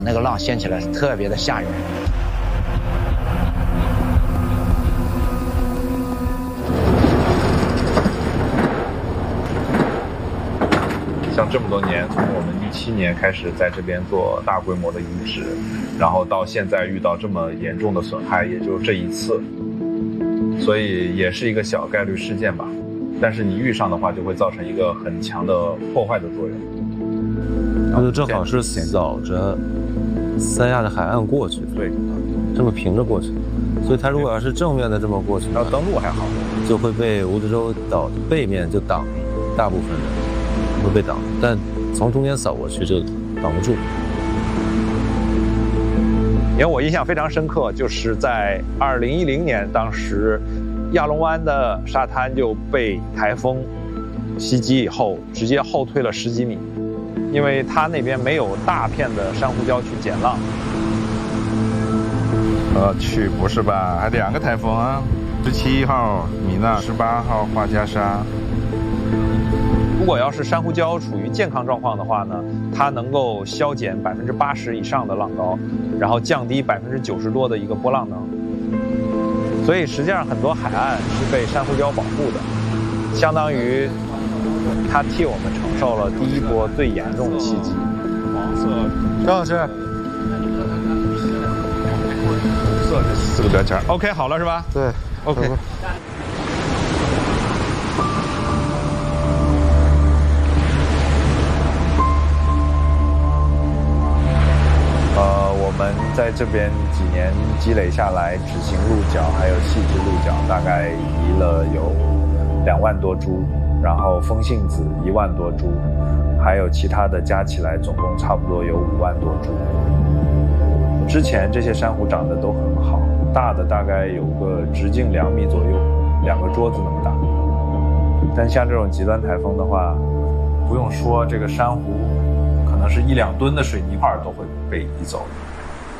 那个浪掀起来特别的吓人。 像这么多年，从我们17年开始在这边做大规模的移植，然后到现在遇到这么严重的损害，也就这一次，所以也是一个小概率事件吧。但是你遇上的话，就会造成一个很强的破坏的作用。 那就正好是扫着三亚的海岸过去， 对， 这么平着过去，所以它如果要是正面的这么过去， 要登陆还好， 就会被蜈支洲岛的背面就挡，大部分人会被挡，但从中间扫过去就挡不住。 因为我印象非常深刻，就是在2010年，当时亚龙湾的沙滩就被台风袭击以后，直接后退了10几米，因为它那边没有大片的珊瑚礁去减浪。 去，不是吧？还2个台风啊！17号米娜，18号画家沙。 如果要是珊瑚礁处于健康状况的话呢，它能够消减80%以上的浪高，然后降低90%多的一个波浪能。所以实际上很多海岸是被珊瑚礁保护的，相当于它替我们承受了第一波最严重的袭击。 黄色，张老师，红色这4个标签 OK 好了是吧？ 对 ，OK。我们在这边几年积累下来，纸形鹿角还有细枝鹿角，大概移了有2万多株，然后风信子1万多株，还有其他的加起来，总共差不多有5万多株。之前这些珊瑚长得都很好，大的大概有个直径2米左右，2个桌子那么大。但像这种极端台风的话，不用说，这个珊瑚可能是1-2吨的水泥块都会被移走。